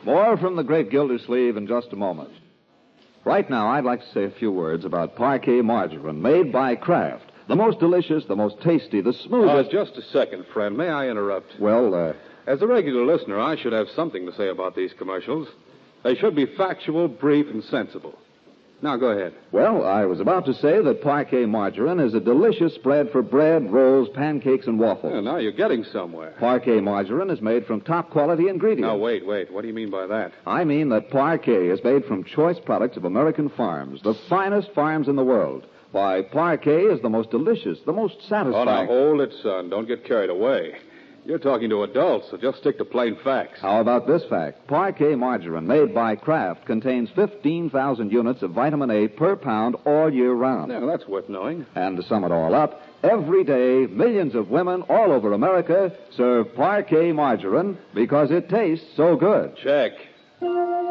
More from the great Gildersleeve in just a moment. Right now, I'd like to say a few words about Parquet margarine made by Kraft. The most delicious, the most tasty, the smoothest... Just a second, friend. May I interrupt? Well, As a regular listener, I should have something to say about these commercials. They should be factual, brief, and sensible. Now, go ahead. Well, I was about to say that Parquet margarine is a delicious spread for bread, rolls, pancakes, and waffles. Yeah, now you're getting somewhere. Parquet margarine is made from top-quality ingredients. Now, wait. What do you mean by that? I mean that Parquet is made from choice products of American farms, the finest farms in the world. Why, Parquet is the most delicious, the most satisfying... Oh, now, hold it, son. Don't get carried away. You're talking to adults, so just stick to plain facts. How about this fact? Parquet margarine made by Kraft contains 15,000 units of vitamin A per pound all year round. Yeah, that's worth knowing. And to sum it all up, every day, millions of women all over America serve Parquet margarine because it tastes so good. Check.